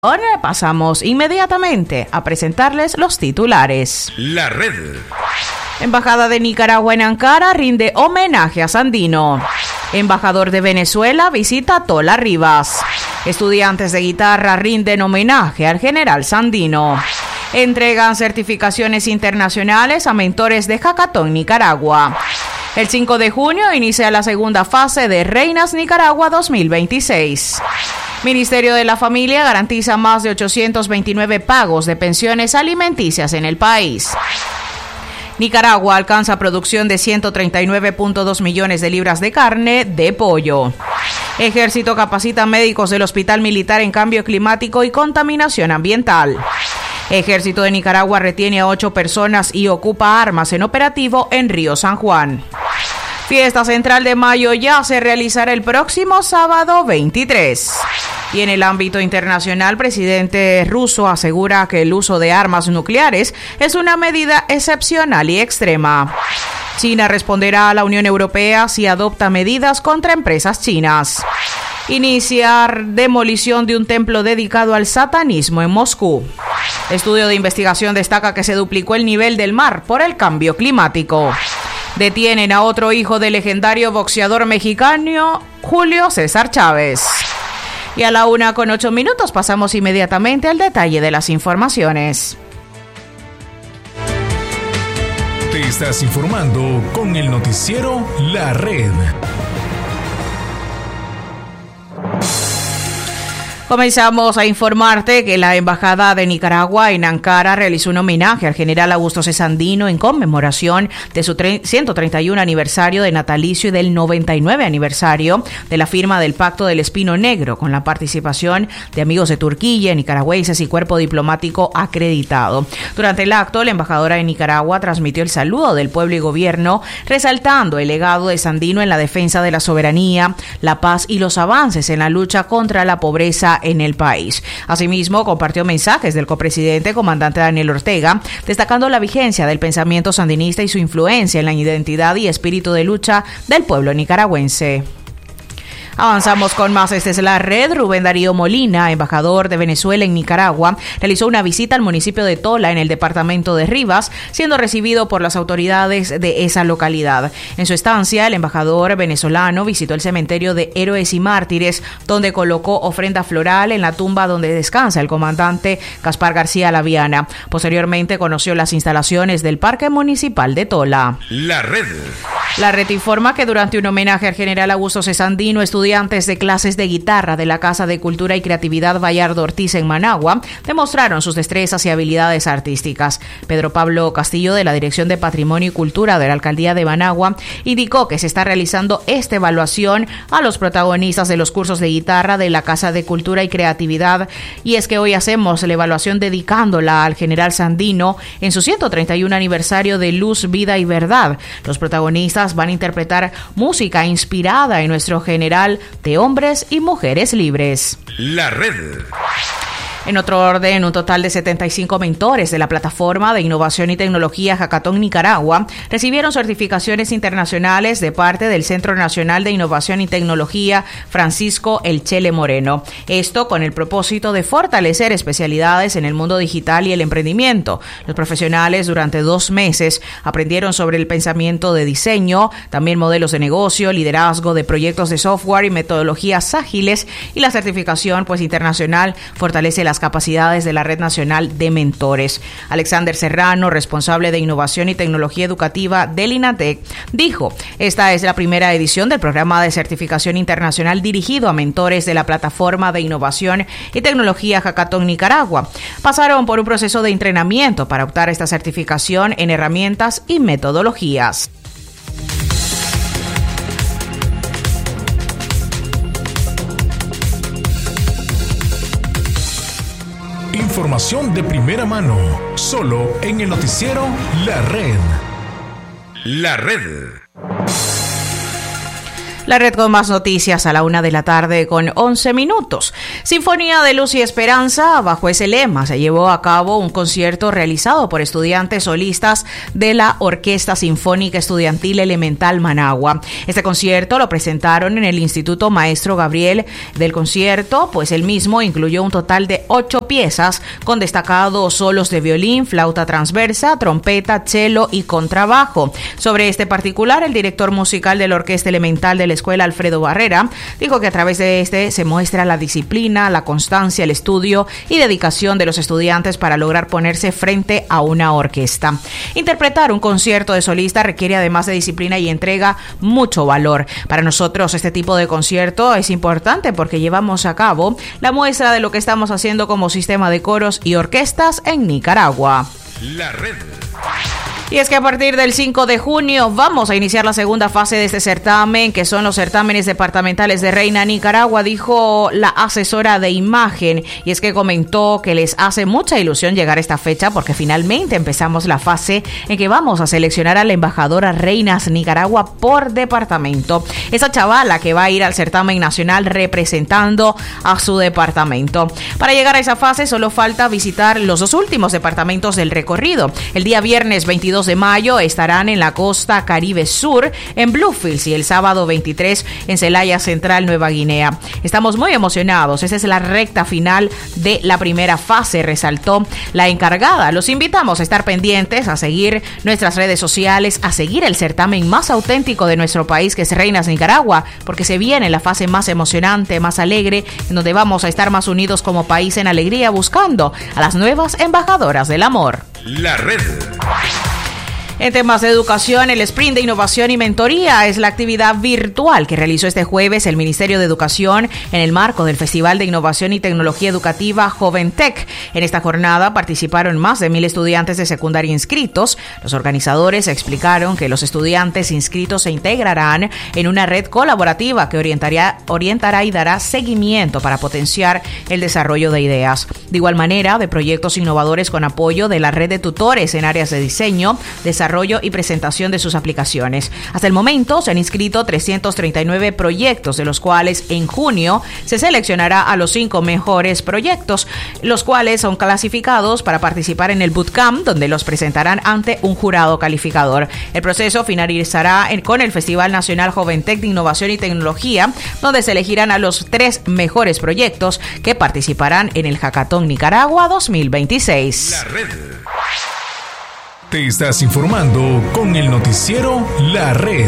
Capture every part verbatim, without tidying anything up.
Pasamos inmediatamente a presentarles los titulares. La red. Embajada de Nicaragua en Ankara rinde homenaje a Sandino. Embajador de Venezuela visita Tola Rivas. Estudiantes de guitarra rinden homenaje al general Sandino. Entregan certificaciones internacionales a mentores de Hackathon Nicaragua. El cinco de junio inicia la segunda fase de Reinas Nicaragua dos mil veintiséis. Ministerio de la Familia garantiza más de ochocientos veintinueve pagos de pensiones alimenticias en el país. Nicaragua alcanza producción de ciento treinta y nueve punto dos millones de libras de carne de pollo. Ejército capacita médicos del Hospital Militar en Cambio Climático y Contaminación Ambiental. Ejército de Nicaragua retiene a ocho personas y ocupa armas en operativo en Río San Juan. Fiesta Central de Mayo ya se realizará el próximo sábado veintitrés. Y en el ámbito internacional, presidente ruso asegura que el uso de armas nucleares es una medida excepcional y extrema. China responderá a la Unión Europea si adopta medidas contra empresas chinas. Iniciar demolición de un templo dedicado al satanismo en Moscú. Estudio de investigación destaca que se duplicó el nivel del mar por el cambio climático. Detienen a otro hijo del legendario boxeador mexicano Julio César Chávez. Y a la una con ocho minutos pasamos inmediatamente al detalle de las informaciones. Te estás informando con el noticiero La Red. Comenzamos a informarte que la Embajada de Nicaragua en Ankara realizó un homenaje al general Augusto C. Sandino en conmemoración de su ciento treinta y uno aniversario de natalicio y del noventa y nueve aniversario de la firma del Pacto del Espino Negro, con la participación de amigos de Turquía, nicaragüenses y cuerpo diplomático acreditado. Durante el acto, la embajadora de Nicaragua transmitió el saludo del pueblo y gobierno, resaltando el legado de Sandino en la defensa de la soberanía, la paz y los avances en la lucha contra la pobreza en el país. Asimismo, compartió mensajes del copresidente comandante Daniel Ortega, destacando la vigencia del pensamiento sandinista y su influencia en la identidad y espíritu de lucha del pueblo nicaragüense. Avanzamos con más. Esta es La Red. Rubén Darío Molina, embajador de Venezuela en Nicaragua, realizó una visita al municipio de Tola, en el departamento de Rivas, siendo recibido por las autoridades de esa localidad. En su estancia, el embajador venezolano visitó el cementerio de héroes y mártires, donde colocó ofrenda floral en la tumba donde descansa el comandante Gaspar García Laviana. Posteriormente conoció las instalaciones del Parque Municipal de Tola. La Red. La Red informa que durante un homenaje al general Augusto C. Sandino, estudiantes de clases de guitarra de la Casa de Cultura y Creatividad Bayardo Ortiz en Managua demostraron sus destrezas y habilidades artísticas. Pedro Pablo Castillo, de la Dirección de Patrimonio y Cultura de la Alcaldía de Managua, indicó que se está realizando esta evaluación a los protagonistas de los cursos de guitarra de la Casa de Cultura y Creatividad, y es que hoy hacemos la evaluación dedicándola al general Sandino en su ciento treinta y uno aniversario de Luz, Vida y Verdad. Los protagonistas van a interpretar música inspirada en nuestro general de hombres y mujeres libres. La Red. En otro orden, un total de setenta y cinco mentores de la plataforma de innovación y tecnología Hackathon Nicaragua recibieron certificaciones internacionales de parte del Centro Nacional de Innovación y Tecnología Francisco El Chele Moreno. Esto con el propósito de fortalecer especialidades en el mundo digital y el emprendimiento. Los profesionales durante dos meses aprendieron sobre el pensamiento de diseño, también modelos de negocio, liderazgo de proyectos de software y metodologías ágiles, y la certificación pues internacional fortalece la las capacidades de la Red Nacional de Mentores. Alexander Serrano, responsable de Innovación y Tecnología Educativa del INATEC, dijo: esta es la primera edición del programa de certificación internacional dirigido a mentores de la plataforma de innovación y tecnología Hackathon Nicaragua. Pasaron por un proceso de entrenamiento para optar a esta certificación en herramientas y metodologías. Información de primera mano, solo en el noticiero La Red. La Red. La red con más noticias a la una de la tarde con once minutos. Sinfonía de Luz y Esperanza, bajo ese lema se llevó a cabo un concierto realizado por estudiantes solistas de la Orquesta Sinfónica Estudiantil Elemental Managua. Este concierto lo presentaron en el Instituto Maestro Gabriel. Del concierto, pues el mismo incluyó un total de ocho piezas con destacados solos de violín, flauta transversa, trompeta, cello y contrabajo. Sobre este particular, el director musical de la Orquesta Elemental de la Escuela, Alfredo Barrera, dijo que a través de este se muestra la disciplina, la constancia, el estudio y dedicación de los estudiantes para lograr ponerse frente a una orquesta. Interpretar un concierto de solista requiere, además de disciplina y entrega, mucho valor. Para nosotros este tipo de concierto es importante porque llevamos a cabo la muestra de lo que estamos haciendo como sistema de coros y orquestas en Nicaragua. La red. Y es que a partir del cinco de junio vamos a iniciar la segunda fase de este certamen, que son los certámenes departamentales de Reina Nicaragua, dijo la asesora de imagen. Y es que comentó que les hace mucha ilusión llegar a esta fecha porque finalmente empezamos la fase en que vamos a seleccionar a la embajadora Reinas Nicaragua por departamento. Esa chavala que va a ir al certamen nacional representando a su departamento. Para llegar a esa fase solo falta visitar los dos últimos departamentos del recorrido. El día viernes veintidós de mayo estarán en la costa Caribe Sur, en Bluefields, y el sábado veintitrés en Celaya Central, Nueva Guinea. Estamos muy emocionados. Esa es la recta final de la primera fase, resaltó la encargada. Los invitamos a estar pendientes, a seguir nuestras redes sociales, a seguir el certamen más auténtico de nuestro país, que es Reinas Nicaragua, porque se viene la fase más emocionante, más alegre, en donde vamos a estar más unidos como país en alegría, buscando a las nuevas embajadoras del amor. La red. En temas de educación, el Sprint de Innovación y Mentoría es la actividad virtual que realizó este jueves el Ministerio de Educación en el marco del Festival de Innovación y Tecnología Educativa Joventec. En esta jornada participaron más de mil estudiantes de secundaria inscritos. Los organizadores explicaron que los estudiantes inscritos se integrarán en una red colaborativa que orientará, orientará y dará seguimiento para potenciar el desarrollo de ideas. De igual manera, de proyectos innovadores con apoyo de la red de tutores en áreas de diseño, desarrollo y presentación de sus aplicaciones. Hasta el momento se han inscrito trescientos treinta y nueve proyectos, de los cuales en junio se seleccionará a los cinco mejores proyectos, los cuales son clasificados para participar en el bootcamp, donde los presentarán ante un jurado calificador. El proceso finalizará con el Festival Nacional Joventec de Innovación y Tecnología, donde se elegirán a los tres mejores proyectos que participarán en el Hackathon Nicaragua dos mil veintiséis. La red. Te estás informando con el noticiero La Red.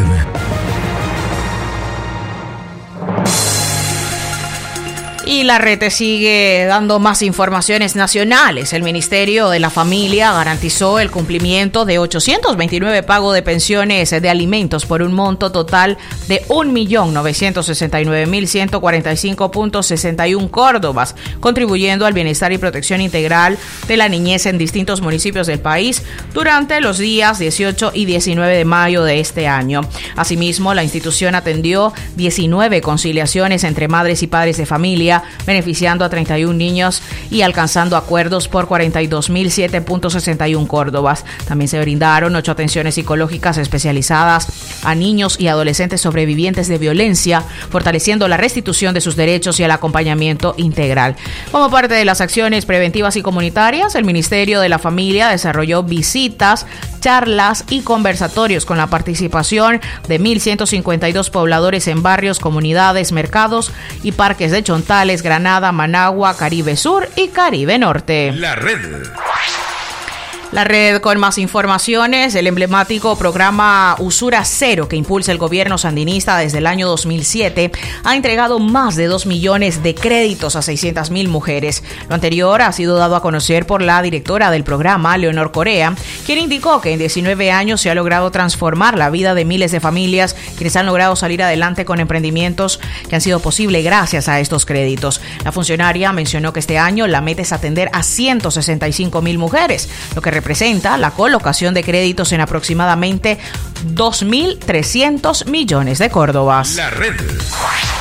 Y la red te sigue dando más informaciones nacionales. El Ministerio de la Familia garantizó el cumplimiento de ochocientos veintinueve pagos de pensiones de alimentos por un monto total de un millón novecientos sesenta y nueve mil ciento cuarenta y cinco punto sesenta y uno córdobas, contribuyendo al bienestar y protección integral de la niñez en distintos municipios del país durante los días dieciocho y diecinueve de mayo de este año. Asimismo, la institución atendió diecinueve conciliaciones entre madres y padres de familia, beneficiando a treinta y uno niños y alcanzando acuerdos por cuarenta y dos mil siete punto sesenta y uno córdobas. También se brindaron ocho atenciones psicológicas especializadas a niños y adolescentes sobrevivientes de violencia, fortaleciendo la restitución de sus derechos y el acompañamiento integral. Como parte de las acciones preventivas y comunitarias, el Ministerio de la Familia desarrolló visitas, charlas y conversatorios con la participación de mil ciento cincuenta y dos pobladores en barrios, comunidades, mercados y parques de Chontales, Granada, Managua, Caribe Sur y Caribe Norte. La red. La red con más informaciones. El emblemático programa Usura Cero, que impulsa el gobierno sandinista desde el año dos mil siete, ha entregado más de dos millones de créditos a seiscientas mil mujeres. Lo anterior ha sido dado a conocer por la directora del programa, Leonor Corea, quien indicó que en diecinueve años se ha logrado transformar la vida de miles de familias, quienes han logrado salir adelante con emprendimientos que han sido posibles gracias a estos créditos. La funcionaria mencionó que este año la meta es atender a ciento sesenta y cinco mil mujeres, lo que representa la colocación de créditos en aproximadamente dos mil trescientos millones de córdobas. La red.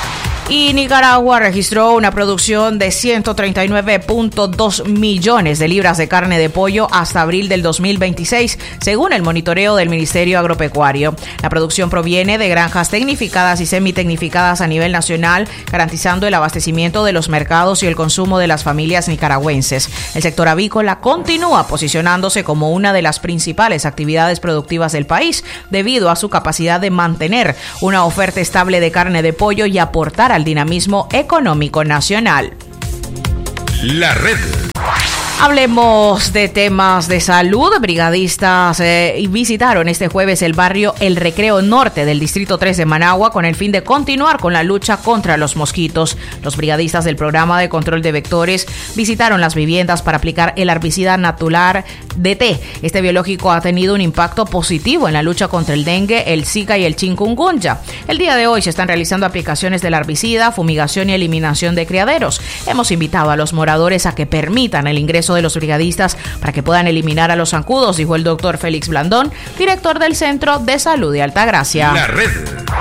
Y Nicaragua registró una producción de ciento treinta y nueve punto dos millones de libras de carne de pollo hasta abril del dos mil veintiséis, según el monitoreo del Ministerio Agropecuario. La producción proviene de granjas tecnificadas y semitecnificadas a nivel nacional, garantizando el abastecimiento de los mercados y el consumo de las familias nicaragüenses. El sector avícola continúa posicionándose como una de las principales actividades productivas del país, debido a su capacidad de mantener una oferta estable de carne de pollo y aportar al dinamismo económico nacional. La red. Hablemos de temas de salud. Brigadistas eh, visitaron este jueves el barrio El Recreo Norte del Distrito tres de Managua con el fin de continuar con la lucha contra los mosquitos. Los brigadistas del programa de control de vectores visitaron las viviendas para aplicar el herbicida natural D T. Este biológico ha tenido un impacto positivo en la lucha contra el dengue, el zika y el chikungunya. El día de hoy se están realizando aplicaciones del herbicida, fumigación y eliminación de criaderos. Hemos invitado a los moradores a que permitan el ingreso de los brigadistas para que puedan eliminar a los zancudos, dijo el doctor Félix Blandón, director del Centro de Salud de Altagracia. La red.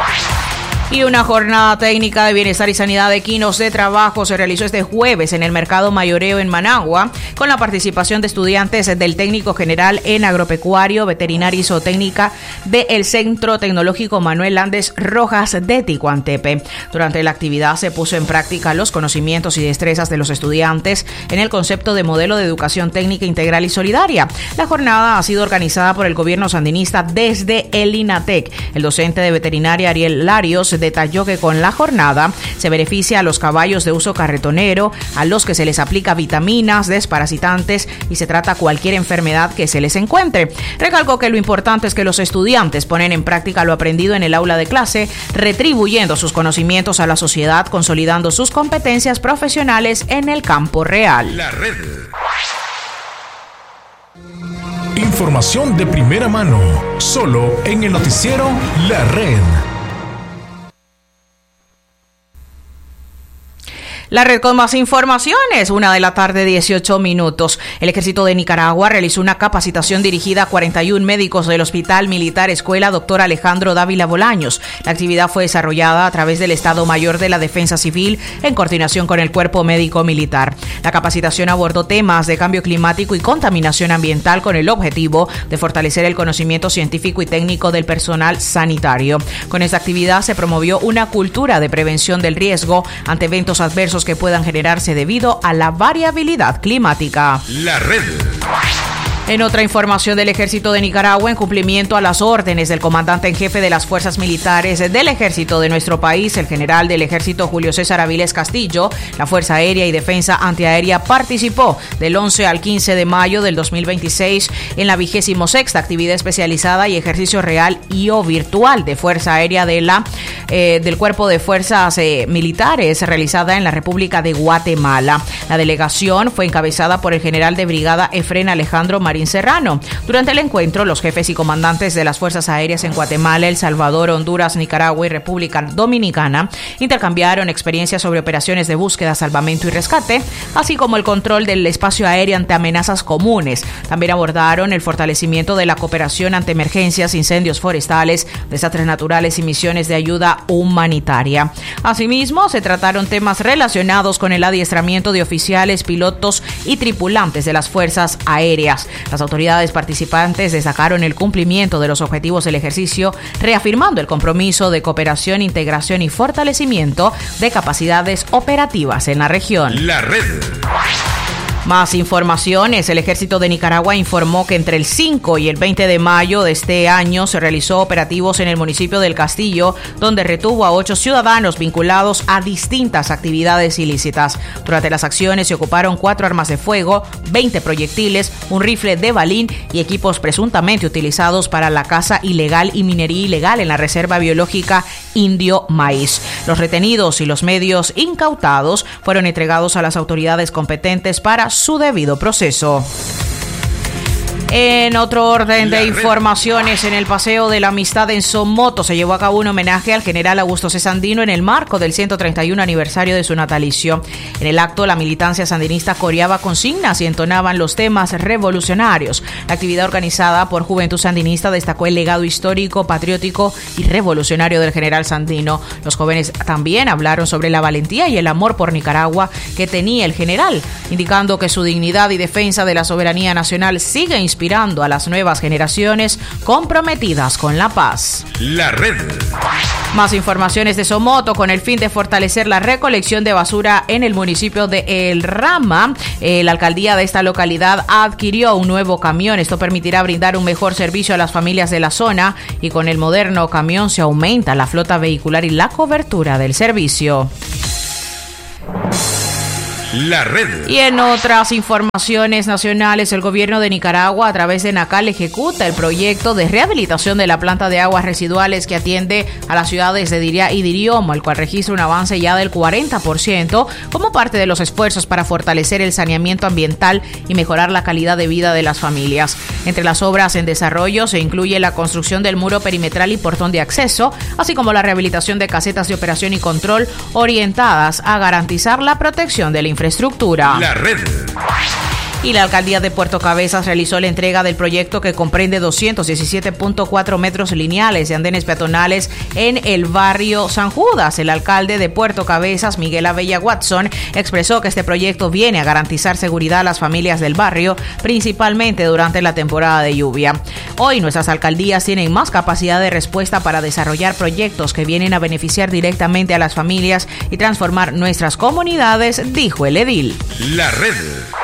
Y una jornada técnica de bienestar y sanidad de equinos de trabajo se realizó este jueves en el Mercado Mayoreo en Managua, con la participación de estudiantes del Técnico General en Agropecuario, Veterinaria y Zootécnica del Centro Tecnológico Manuel Landes Rojas de Ticuantepe. Durante la actividad se puso en práctica los conocimientos y destrezas de los estudiantes en el concepto de modelo de educación técnica integral y solidaria. La jornada ha sido organizada por el gobierno sandinista desde el INATEC. El docente de veterinaria Ariel Larios detalló que con la jornada se beneficia a los caballos de uso carretonero, a los que se les aplica vitaminas, desparasitantes y se trata cualquier enfermedad que se les encuentre. Recalcó que lo importante es que los estudiantes ponen en práctica lo aprendido en el aula de clase, retribuyendo sus conocimientos a la sociedad, consolidando sus competencias profesionales en el campo real. La red. Información de primera mano, solo en el noticiero La Red. La red con más informaciones, una de la tarde, dieciocho minutos. El Ejército de Nicaragua realizó una capacitación dirigida a cuarenta y uno médicos del Hospital Militar Escuela Doctor Alejandro Dávila Bolaños. La actividad fue desarrollada a través del Estado Mayor de la Defensa Civil en coordinación con el Cuerpo Médico Militar. La capacitación abordó temas de cambio climático y contaminación ambiental con el objetivo de fortalecer el conocimiento científico y técnico del personal sanitario. Con esta actividad se promovió una cultura de prevención del riesgo ante eventos adversos que puedan generarse debido a la variabilidad climática. La red. En otra información del Ejército de Nicaragua, en cumplimiento a las órdenes del comandante en jefe de las fuerzas militares del Ejército de nuestro país, el general del Ejército Julio César Avilés Castillo, la Fuerza Aérea y Defensa Antiaérea participó del once al quince de mayo del dos mil veintiséis en la vigésimo sexta actividad especializada y ejercicio real y o virtual de Fuerza Aérea de la eh, del Cuerpo de Fuerzas eh, Militares realizada en la República de Guatemala. La delegación fue encabezada por el general de brigada Efrén Alejandro Marín Serrano. Durante el encuentro, los jefes y comandantes de las fuerzas aéreas en Guatemala, El Salvador, Honduras, Nicaragua y República Dominicana intercambiaron experiencias sobre operaciones de búsqueda, salvamento y rescate, así como el control del espacio aéreo ante amenazas comunes. También abordaron el fortalecimiento de la cooperación ante emergencias, incendios forestales, desastres naturales y misiones de ayuda humanitaria. Asimismo, se trataron temas relacionados con el adiestramiento de oficiales, pilotos y tripulantes de las fuerzas aéreas. Las autoridades participantes destacaron el cumplimiento de los objetivos del ejercicio, reafirmando el compromiso de cooperación, integración y fortalecimiento de capacidades operativas en la región. La red. Más informaciones. El Ejército de Nicaragua informó que entre el cinco y el veinte de mayo de este año se realizó operativos en el municipio del Castillo, donde retuvo a ocho ciudadanos vinculados a distintas actividades ilícitas. Durante las acciones se ocuparon cuatro armas de fuego, veinte proyectiles, un rifle de balín y equipos presuntamente utilizados para la caza ilegal y minería ilegal en la Reserva Biológica Indio Maíz. Los retenidos y los medios incautados fueron entregados a las autoridades competentes para su debido proceso. En otro orden de informaciones, en el Paseo de la Amistad en Somoto se llevó a cabo un homenaje al general Augusto C. Sandino en el marco del ciento treinta y uno aniversario de su natalicio. En el acto, la militancia sandinista coreaba consignas y entonaban los temas revolucionarios. La actividad organizada por Juventud Sandinista destacó el legado histórico, patriótico y revolucionario del general Sandino. Los jóvenes también hablaron sobre la valentía y el amor por Nicaragua que tenía el general, indicando que su dignidad y defensa de la soberanía nacional sigue inspirando inspirando a las nuevas generaciones comprometidas con la paz. La red. Más informaciones de Somoto. Con el fin de fortalecer la recolección de basura en el municipio de El Rama, eh, la alcaldía de esta localidad adquirió un nuevo camión. Esto permitirá brindar un mejor servicio a las familias de la zona y con el moderno camión se aumenta la flota vehicular y la cobertura del servicio. La red. Y en otras informaciones nacionales, el gobierno de Nicaragua, a través de NACAL, ejecuta el proyecto de rehabilitación de la planta de aguas residuales que atiende a las ciudades de Diria y Diriomo, el cual registra un avance ya del cuarenta por ciento como parte de los esfuerzos para fortalecer el saneamiento ambiental y mejorar la calidad de vida de las familias. Entre las obras en desarrollo se incluye la construcción del muro perimetral y portón de acceso, así como la rehabilitación de casetas de operación y control orientadas a garantizar la protección de la infraestructura. Infraestructura. La red. Y la alcaldía de Puerto Cabezas realizó la entrega del proyecto que comprende doscientos diecisiete punto cuatro metros lineales de andenes peatonales en el barrio San Judas. El alcalde de Puerto Cabezas, Miguel Abella Watson, expresó que este proyecto viene a garantizar seguridad a las familias del barrio, principalmente durante la temporada de lluvia. Hoy nuestras alcaldías tienen más capacidad de respuesta para desarrollar proyectos que vienen a beneficiar directamente a las familias y transformar nuestras comunidades, dijo el edil. La red.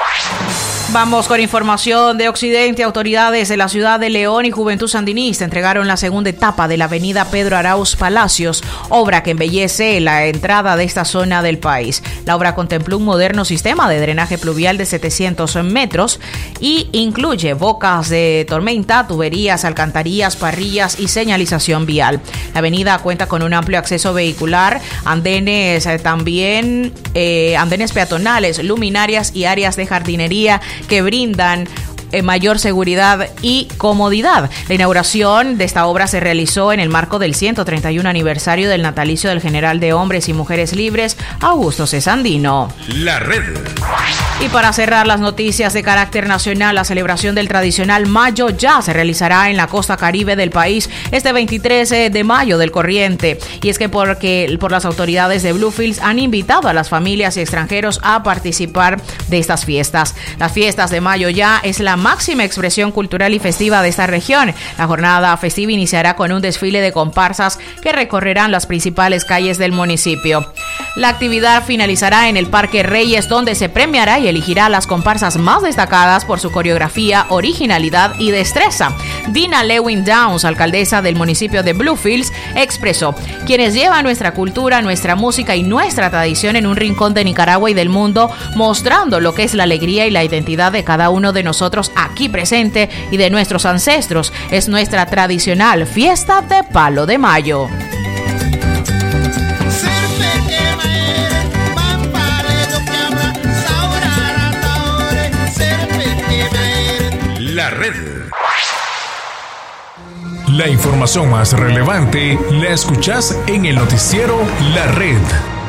Vamos con información de Occidente. Autoridades de la ciudad de León y Juventud Sandinista entregaron la segunda etapa de la avenida Pedro Arauz Palacios, obra que embellece la entrada de esta zona del país. La obra contempló un moderno sistema de drenaje pluvial de setecientos metros y incluye bocas de tormenta, tuberías, alcantarillas, parrillas y señalización vial. La avenida cuenta con un amplio acceso vehicular, andenes eh, también, eh, andenes peatonales, luminarias y áreas de jardinería que brindan eh, mayor seguridad y comodidad. La inauguración de esta obra se realizó en el marco del ciento treinta y uno aniversario del natalicio del general de hombres y mujeres libres, Augusto C. Sandino. La red. Y para cerrar las noticias de carácter nacional, la celebración del tradicional Mayo Ya se realizará en la costa caribe del país este veintitrés de mayo del corriente. Y es que porque por las autoridades de Bluefields han invitado a las familias y extranjeros a participar de estas fiestas. Las fiestas de Mayo Ya es la máxima expresión cultural y festiva de esta región. La jornada festiva iniciará con un desfile de comparsas que recorrerán las principales calles del municipio. La actividad finalizará en el Parque Reyes, donde se premiará y elegirá a las comparsas más destacadas por su coreografía, originalidad y destreza. Dina Lewin Downs, alcaldesa del municipio de Bluefields, expresó: quienes llevan nuestra cultura, nuestra música y nuestra tradición en un rincón de Nicaragua y del mundo, mostrando lo que es la alegría y la identidad de cada uno de nosotros aquí presente y de nuestros ancestros. Es nuestra tradicional fiesta de Palo de Mayo. La red. La información más relevante la escuchás en el noticiero La Red.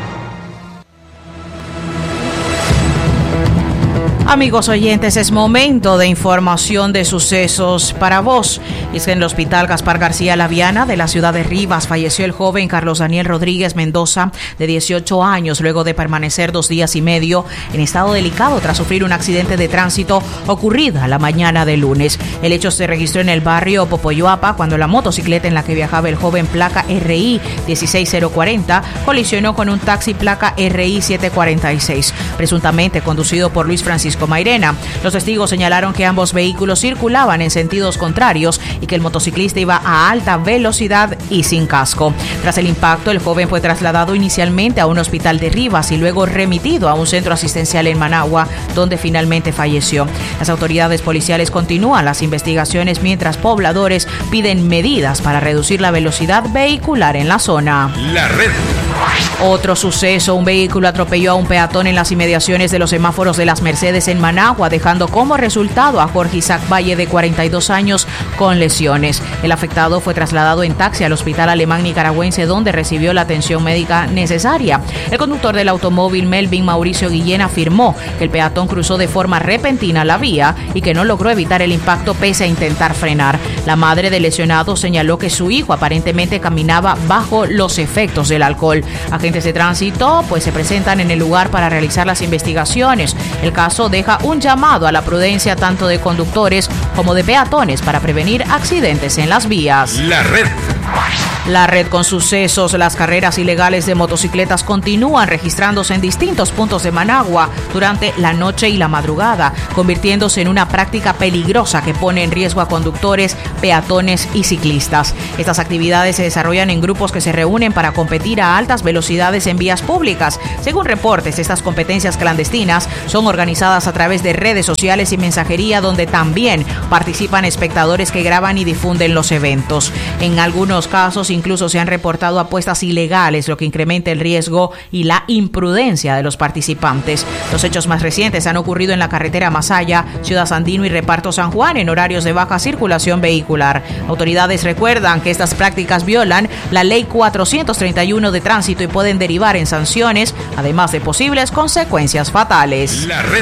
Amigos oyentes, es momento de información de sucesos para vos. Y es que en el Hospital Gaspar García Laviana de la ciudad de Rivas falleció el joven Carlos Daniel Rodríguez Mendoza, de dieciocho años, luego de permanecer dos días y medio en estado delicado tras sufrir un accidente de tránsito ocurrido la mañana del lunes. El hecho se registró en el barrio Popoyoapa cuando la motocicleta en la que viajaba el joven, placa R I dieciséis cero cuarenta, colisionó con un taxi placa R I siete cuarenta y seis, presuntamente conducido por Luis Francisco Mairena. Los testigos señalaron que ambos vehículos circulaban en sentidos contrarios y que el motociclista iba a alta velocidad y sin casco. Tras el impacto, el joven fue trasladado inicialmente a un hospital de Rivas y luego remitido a un centro asistencial en Managua, donde finalmente falleció. Las autoridades policiales continúan las investigaciones mientras pobladores piden medidas para reducir la velocidad vehicular en la zona. La red. Otro suceso, un vehículo atropelló a un peatón en las inmediaciones de los semáforos de las Mercedes en Managua, dejando como resultado a Jorge Isaac Valle, de cuarenta y dos años, con lesiones. El afectado fue trasladado en taxi al hospital alemán nicaragüense, donde recibió la atención médica necesaria. El conductor del automóvil, Melvin Mauricio Guillén, afirmó que el peatón cruzó de forma repentina la vía y que no logró evitar el impacto pese a intentar frenar. La madre del lesionado señaló que su hijo aparentemente caminaba bajo los efectos del alcohol. Agentes de tránsito pues se presentan en el lugar para realizar las investigaciones. El caso deja un llamado a la prudencia tanto de conductores como de peatones para prevenir accidentes en las vías. La red. La red con sucesos. Las carreras ilegales de motocicletas continúan registrándose en distintos puntos de Managua durante la noche y la madrugada, convirtiéndose en una práctica peligrosa que pone en riesgo a conductores, peatones y ciclistas. Estas actividades se desarrollan en grupos que se reúnen para competir a altas velocidades en vías públicas. Según reportes, estas competencias clandestinas son organizadas a través de redes sociales y mensajería, donde también participan espectadores que graban y difunden los eventos. En algunos casos incluso se han reportado apuestas ilegales, lo que incrementa el riesgo y la imprudencia de los participantes. Los hechos más recientes han ocurrido en la carretera Masaya, Ciudad Sandino y Reparto San Juan, en horarios de baja circulación vehicular. Autoridades recuerdan que estas prácticas violan la ley cuatrocientos treinta y uno de tránsito y pueden derivar en sanciones, además de posibles consecuencias fatales. La red.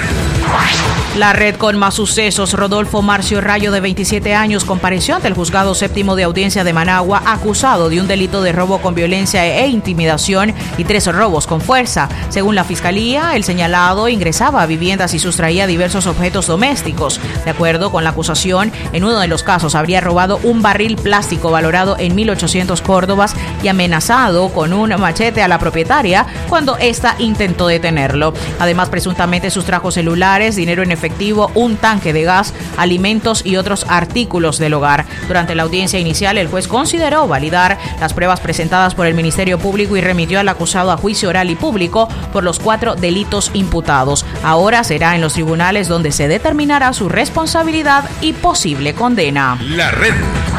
La red con más sucesos. Rodolfo Marcio Rayo, de veintisiete años, compareció ante el juzgado séptimo de audiencia de Managua, acusado de un delito de robo con violencia e intimidación y tres robos con fuerza. Según la fiscalía, el señalado ingresaba a viviendas y sustraía diversos objetos domésticos. De acuerdo con la acusación, en uno de los casos habría robado un barril plástico valorado en mil ochocientos córdobas y amenazado con un machete a la propietaria cuando ésta intentó detenerlo. Además, presuntamente sustrajo celulares, dinero en efectivo, un tanque de gas, alimentos y otros artículos del hogar. Durante la audiencia inicial, el juez consideró validar las pruebas presentadas por el Ministerio Público y remitió al acusado a juicio oral y público por los cuatro delitos imputados. Ahora será en los tribunales donde se determinará su responsabilidad y posible condena. La red.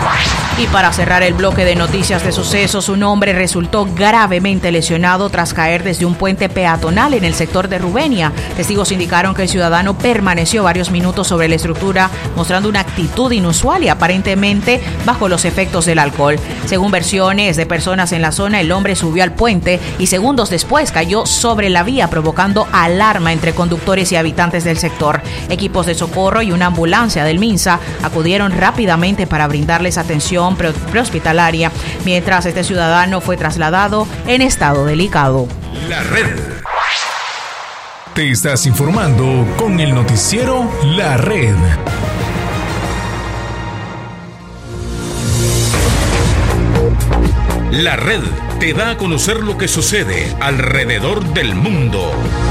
Y para cerrar el bloque de noticias de sucesos, un hombre resultó gravemente lesionado tras caer desde un puente peatonal en el sector de Rubenia. Testigos indicaron que el ciudadano permaneció varios minutos sobre la estructura, mostrando una actitud inusual y aparentemente bajo los efectos del alcohol. Según versiones de personas en la zona, el hombre subió al puente y segundos después cayó sobre la vía, provocando alarma entre conductores y habitantes del sector. Equipos de socorro y una ambulancia del MINSA acudieron rápidamente para brindarles atención prehospitalaria, mientras este ciudadano fue trasladado en estado delicado. La red. Te estás informando con el noticiero La Red. La red te da a conocer lo que sucede alrededor del mundo.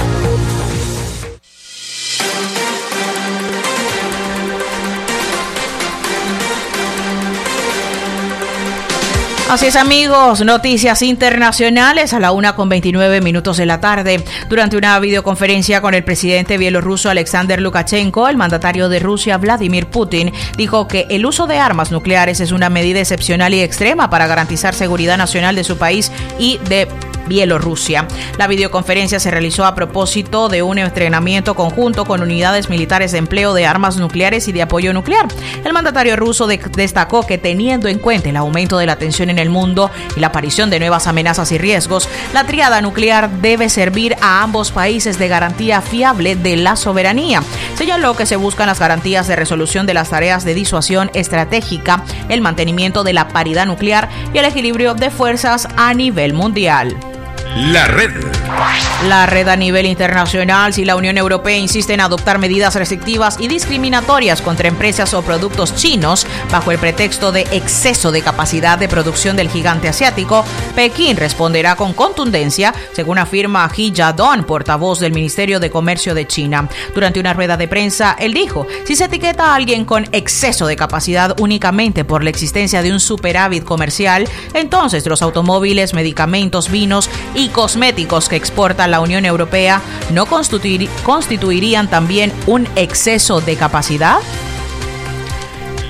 Así es, amigos, noticias internacionales a la una con veintinueve minutos de la tarde. Durante una videoconferencia con el presidente bielorruso Alexander Lukashenko, el mandatario de Rusia, Vladimir Putin, dijo que el uso de armas nucleares es una medida excepcional y extrema para garantizar seguridad nacional de su país y de Bielorrusia. La videoconferencia se realizó a propósito de un entrenamiento conjunto con unidades militares de empleo de armas nucleares y de apoyo nuclear. El mandatario ruso de- destacó que, teniendo en cuenta el aumento de la tensión en el mundo y la aparición de nuevas amenazas y riesgos, la tríada nuclear debe servir a ambos países de garantía fiable de la soberanía. Señaló que se buscan las garantías de resolución de las tareas de disuasión estratégica, el mantenimiento de la paridad nuclear y el equilibrio de fuerzas a nivel mundial. La red. La red a nivel internacional. Si la Unión Europea insiste en adoptar medidas restrictivas y discriminatorias contra empresas o productos chinos bajo el pretexto de exceso de capacidad de producción del gigante asiático, Pekín responderá con contundencia, según afirma He Jiadong, portavoz del Ministerio de Comercio de China. Durante una rueda de prensa, él dijo: si se etiqueta a alguien con exceso de capacidad únicamente por la existencia de un superávit comercial, entonces los automóviles, medicamentos, vinos y cosméticos que exporta la Unión Europea no constituir, constituirían también un exceso de capacidad.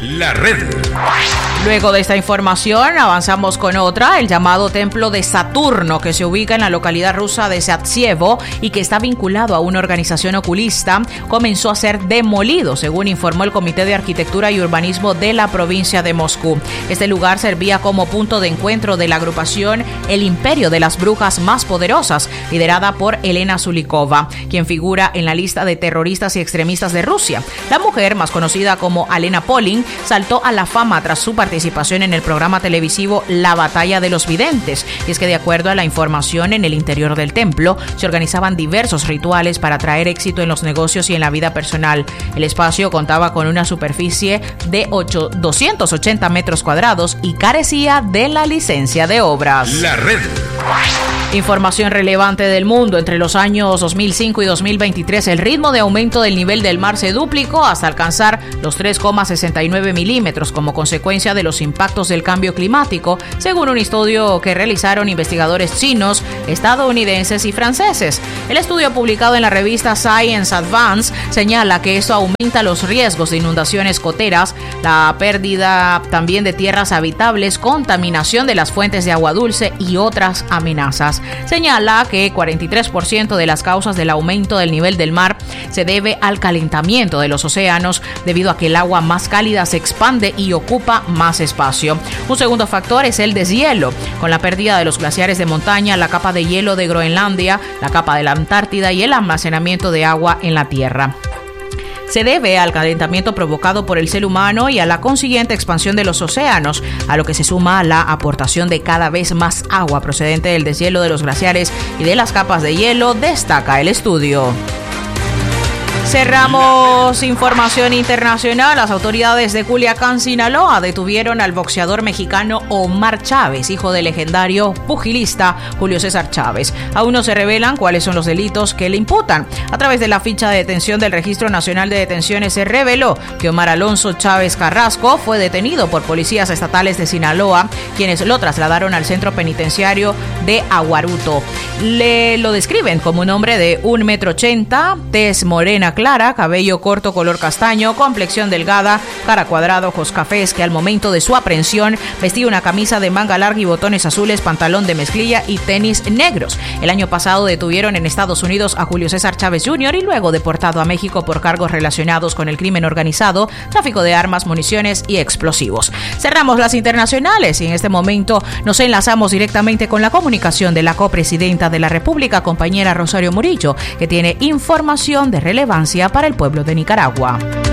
La Red. Luego de esta información, avanzamos con otra, el llamado Templo de Saturno, que se ubica en la localidad rusa de Zatsievo y que está vinculado a una organización oculista, comenzó a ser demolido, según informó el Comité de Arquitectura y Urbanismo de la provincia de Moscú. Este lugar servía como punto de encuentro de la agrupación El Imperio de las Brujas Más Poderosas, liderada por Elena Zulikova, quien figura en la lista de terroristas y extremistas de Rusia. La mujer, más conocida como Alena Polin, saltó a la fama tras su participación en el programa televisivo La Batalla de los Videntes. Y es que, de acuerdo a la información, en el interior del templo se organizaban diversos rituales para traer éxito en los negocios y en la vida personal. El espacio contaba con una superficie de doscientos ochenta metros cuadrados y carecía de la licencia de obras. La Red. Información relevante del mundo. Entre los años dos mil cinco y dos mil veintitrés, el ritmo de aumento del nivel del mar se duplicó hasta alcanzar los tres coma sesenta y nueve milímetros como consecuencia de los impactos del cambio climático, según un estudio que realizaron investigadores chinos, estadounidenses y franceses. El estudio, publicado en la revista Science Advance, señala que esto aumenta los riesgos de inundaciones costeras, la pérdida también de tierras habitables, contaminación de las fuentes de agua dulce y otras amenazas. Señala que cuarenta y tres por ciento de las causas del aumento del nivel del mar se debe al calentamiento de los océanos, debido a que el agua más cálida se expande y ocupa más espacio. Un segundo factor es el deshielo, con la pérdida de los glaciares de montaña, la capa de hielo de Groenlandia, la capa de la Antártida y el almacenamiento de agua en la Tierra. Se debe al calentamiento provocado por el ser humano y a la consiguiente expansión de los océanos, a lo que se suma la aportación de cada vez más agua procedente del deshielo de los glaciares y de las capas de hielo, destaca el estudio. Cerramos información internacional. Las autoridades de Culiacán, Sinaloa, detuvieron al boxeador mexicano Omar Chávez, hijo del legendario pugilista Julio César Chávez. Aún no se revelan cuáles son los delitos que le imputan. A través de la ficha de detención del Registro Nacional de Detenciones se reveló que Omar Alonso Chávez Carrasco fue detenido por policías estatales de Sinaloa, quienes lo trasladaron al centro penitenciario de Aguaruto. Le lo describen como un hombre de un metro ochenta, tez morena clara, cabello corto color castaño, complexión delgada, cara cuadrada, ojos cafés, que al momento de su aprehensión vestía una camisa de manga larga y botones azules, pantalón de mezclilla y tenis negros. El año pasado detuvieron en Estados Unidos a Julio César Chávez junior y luego deportado a México por cargos relacionados con el crimen organizado, tráfico de armas, municiones y explosivos. Cerramos las internacionales y en este momento nos enlazamos directamente con la comunicación de la copresidenta de la República, compañera Rosario Murillo, que tiene información de relevancia para el pueblo de Nicaragua.